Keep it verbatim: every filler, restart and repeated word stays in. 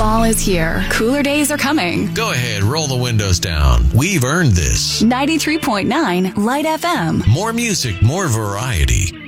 Fall is here. Cooler days are coming. Go ahead, roll the windows down. We've earned this. ninety-three point nine Light F M. More music, more variety.